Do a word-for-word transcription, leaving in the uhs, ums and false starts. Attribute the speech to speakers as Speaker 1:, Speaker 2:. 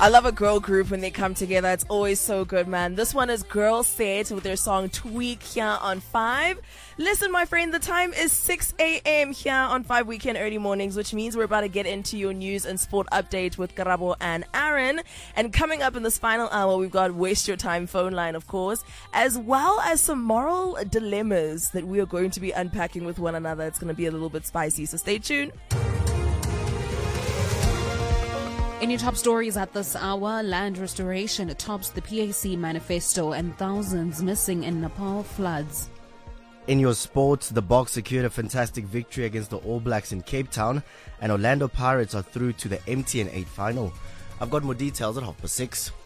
Speaker 1: I love a girl group when they come together. It's always so good, man. This one is Girl Set with their song Tweak here on five. Listen, my friend, the time is six a.m. here on five Weekend Early Mornings, which means we're about to get into your news and sport update with Karabo and Aaron. And coming up in this final hour, we've got Waste Your Time phone line, of course, as well as some moral dilemmas that we are going to be unpacking with one another. It's going to be a little bit spicy, so stay tuned.
Speaker 2: In your top stories at this hour, land restoration tops the P A C manifesto and thousands missing in Nepal floods.
Speaker 3: In your sports, the Boks secured a fantastic victory against the All Blacks in Cape Town, and Orlando Pirates are through to the M T N eight final. I've got more details at half past six.